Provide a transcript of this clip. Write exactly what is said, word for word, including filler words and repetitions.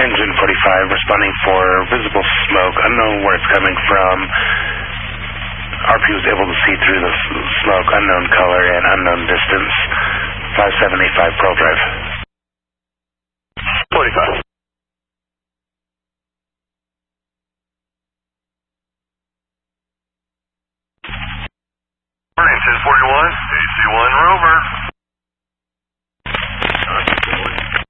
Engine forty-five responding for visible smoke, unknown where it's coming from. R P was able to see through the smoke, unknown color and unknown distance. five seven eight five Pearl Drive. forty-five.